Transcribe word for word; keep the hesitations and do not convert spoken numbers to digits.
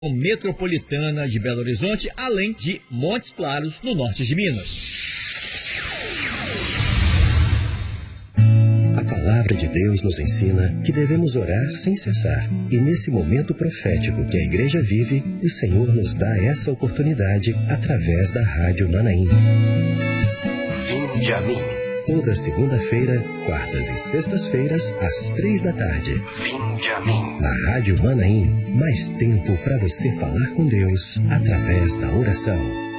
metropolitana de Belo Horizonte, além de Montes Claros, no norte de Minas. A palavra de Deus nos ensina que devemos orar sem cessar. E nesse momento profético que a igreja vive, o Senhor nos dá essa oportunidade através da Rádio Manaim. Vinde a mim. Toda segunda-feira, quartas e sextas-feiras, às três da tarde. Vinde a mim. Na Rádio Manaim, mais tempo para você falar com Deus através da oração.